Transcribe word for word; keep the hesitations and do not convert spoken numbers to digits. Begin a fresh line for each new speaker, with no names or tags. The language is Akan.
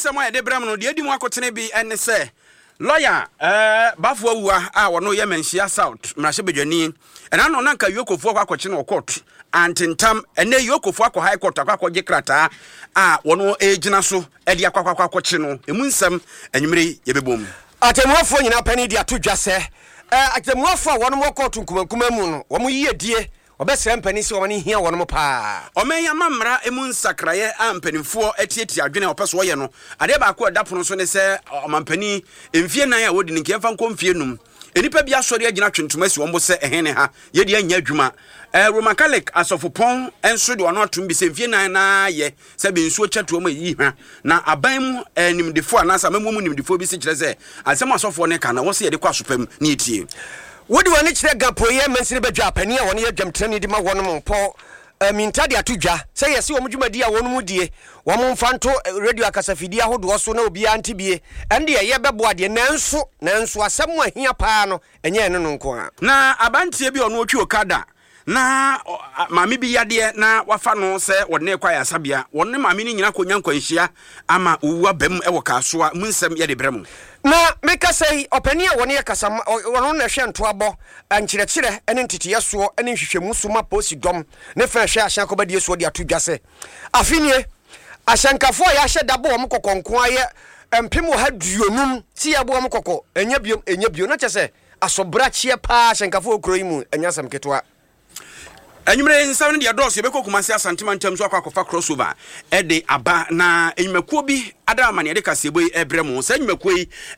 asema de bram no de adi mu akotene bi ene se lawyer eh bafo awua a wono ye menhia south mrahye bedwani ena no nanka yokofo akwakoche no court antentam ene yokofo akọ high court akwakoje krata a wono ejina so e de akwakwakoche no emu nsam anwumre ye bebom
atemuafo nyina pani de atodwa se eh atemuafo wono mo court nkumankuma mu no wo mo yie die obesere mpani se wo mani hia wono mo pa
omenya mamra emu nsakraye ampanifo etieti adwene opeso wo ye no ade ba ko dapono so ne se omampani emfie nan a wodi nke fa nko mfie num enipa bia sori agina twentoma si wombo se ehene ha ye de anya adwuma eh Roman Catholic asofopon enso de wono atum bi se mfie nan na ye se be nsuo chatuo ma yi ha na aban mu animdefo anasa mamu mu nimdefo bi se kire se asem asofo ne kana wo se ye de kwa sopam ne etie
wodi wani kire gapoye mansire badwa apani a woni yadwamtrani di ma wono mpo minta de atodwa se yesi wo mdwumadi a wono mu die wo mfanto radio akasafidi ahodo so na obi antibie ende ye bebo ade nanso nanso asem ahia paa no enye ene no nko a
na abantie bi ono otwi okada na maami bi yade na wafa no se wone kwa ya sabia wone maami ni nyina konya nkwanhia ama uwa bam e wo kasoa munsem ye de brem
na meka sei opani a wone yakasa wono na hwe nto abo ankyerɛkyerɛ ene ntete so ene hwehwɛmu so ma posi dom ne fa hwe ahyan kobadie so de atodwa se afinie ahyankafo ya hye dabo wo kokonko aye empem ha duonum ti ya bo wo kokko enya biom enya bio na kyese asobra chie pa ahyankafo okroyimu enya sam ketwa
Enyumre nsam ne de adoso be kokumase asantema ntam so akwakofa crossover e de aba na enyumakuo bi ada amane de kasebo ebremu sa enyumakuo yi